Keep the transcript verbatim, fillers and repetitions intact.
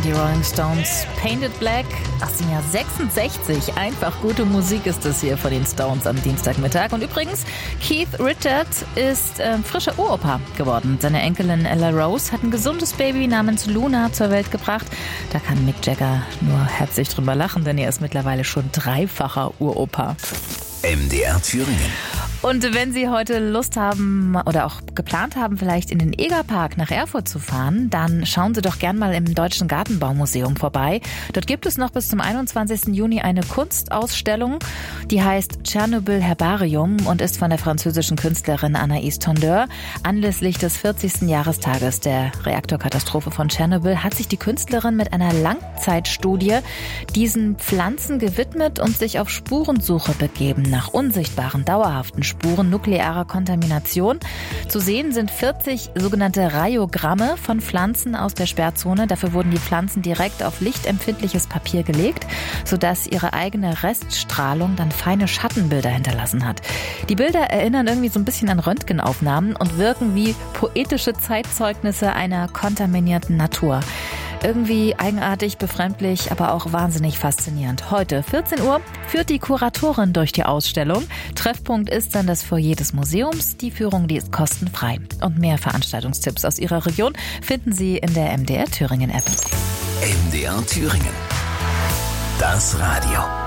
die Rolling Stones. Painted Black aus dem Jahr sechsundsechzig. Einfach gute Musik ist das hier von den Stones am Dienstagmittag. Und übrigens, Keith Richards ist äh, frischer Uropa geworden. Seine Enkelin Ella Rose hat ein gesundes Baby namens Luna zur Welt gebracht. Da kann Mick Jagger nur herzlich drüber lachen, denn er ist mittlerweile schon dreifacher Uropa. M D R Thüringen. Und wenn Sie heute Lust haben oder auch geplant haben, vielleicht in den Egerpark nach Erfurt zu fahren, dann schauen Sie doch gern mal im Deutschen Gartenbaumuseum vorbei. Dort gibt es noch bis zum einundzwanzigsten Juni eine Kunstausstellung, die heißt Tschernobyl Herbarium und ist von der französischen Künstlerin Anaïs Tondeur. Anlässlich des vierzigsten Jahrestages der Reaktorkatastrophe von Tschernobyl hat sich die Künstlerin mit einer Langzeitstudie diesen Pflanzen gewidmet und sich auf Spurensuche begeben nach unsichtbaren, dauerhaften Spuren nuklearer Kontamination. Zu sehen sind vierzig sogenannte Radiogramme von Pflanzen aus der Sperrzone. Dafür wurden die Pflanzen direkt auf lichtempfindliches Papier gelegt, sodass ihre eigene Reststrahlung dann feine Schattenbilder hinterlassen hat. Die Bilder erinnern irgendwie so ein bisschen an Röntgenaufnahmen und wirken wie poetische Zeitzeugnisse einer kontaminierten Natur. Irgendwie eigenartig, befremdlich, aber auch wahnsinnig faszinierend. Heute, vierzehn Uhr, führt die Kuratorin durch die Ausstellung. Treffpunkt ist dann das Foyer des Museums. Die Führung, die ist kostenfrei. Und mehr Veranstaltungstipps aus Ihrer Region finden Sie in der M D R Thüringen App. M D R Thüringen. Das Radio.